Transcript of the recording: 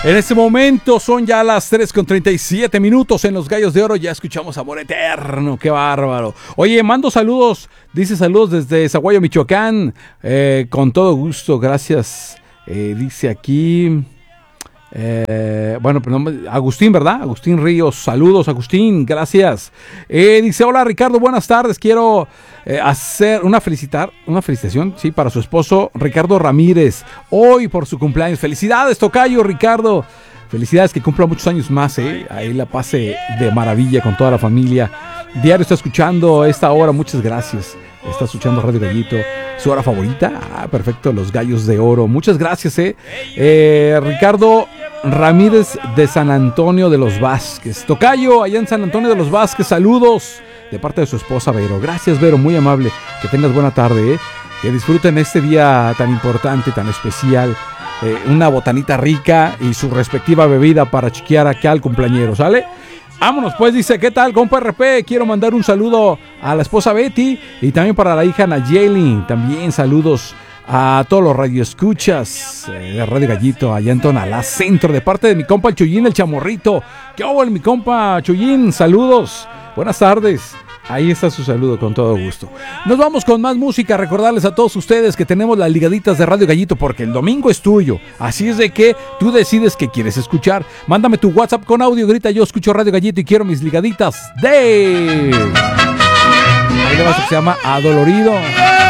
En este momento son ya las 3:37 en los Gallos de Oro. Ya escuchamos Amor Eterno, qué bárbaro. Oye, mando saludos, dice saludos desde Zaguayo, Michoacán. Con todo gusto, gracias. Dice aquí, bueno, Agustín, ¿verdad? Agustín Ríos, saludos Agustín, gracias. Dice, hola Ricardo, buenas tardes, quiero hacer una felicitación, sí, para su esposo Ricardo Ramírez, hoy por su cumpleaños. Felicidades, tocayo Ricardo, felicidades, que cumpla muchos años más, ahí la pase de maravilla con toda la familia. Diario está escuchando esta hora, muchas gracias. Está escuchando Radio Gallito, su hora favorita. Perfecto, los Gallos de Oro. Muchas gracias, Ricardo Ramírez de San Antonio de los Vázquez. Tocayo, allá en San Antonio de los Vázquez, saludos de parte de su esposa Vero. Gracias, Vero, muy amable. Que tengas buena tarde, Que disfruten este día tan importante, tan especial. Una botanita rica y su respectiva bebida para chiquear acá al cumpleañero, ¿sale? Vámonos, pues, dice, ¿qué tal, compa RP? Quiero mandar un saludo a la esposa Betty y también para la hija Nayeli. También saludos a todos los radioescuchas de Radio Gallito allá en Tonalá Centro, de parte de mi compa el Chuyín, el Chamorrito. ¿Qué hago, mi compa Chuyín? Saludos, buenas tardes. Ahí está su saludo, con todo gusto. Nos vamos con más música. Recordarles a todos ustedes que tenemos las ligaditas de Radio Gallito, porque el domingo es tuyo. Así es de que tú decides qué quieres escuchar. Mándame tu WhatsApp con audio, grita: yo escucho Radio Gallito y quiero mis ligaditas de... Ahí le vas, que se llama Adolorido.